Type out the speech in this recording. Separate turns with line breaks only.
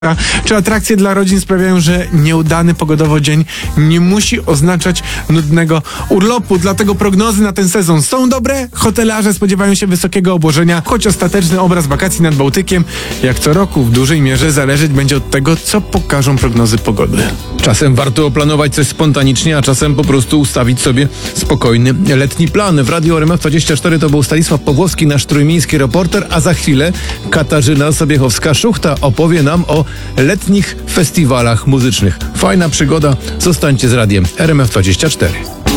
czy atrakcje dla rodzin sprawiają, że nieudany pogodowo dzień nie musi oznaczać nudnego urlopu. Dlatego prognozy na ten sezon są dobre. Hotelarze spodziewają się wysokiego obłożenia, choć ostateczny obraz wakacji nad Bałtykiem, jak co roku, w dużej mierze zależeć będzie od tego, co pokażą prognozy pogody.
Czasem warto oplanować coś spontanicznie, a czasem po prostu ustawić sobie spokojny letni plan. W Radiu RMF24 to był Stanisław Pawłowski, nasz trójmiejski reporter, a za chwilę Katarzyna Sobiechowska-Szuchta opowie nam o letnich festiwalach muzycznych. Fajna przygoda, zostańcie z radiem RMF24.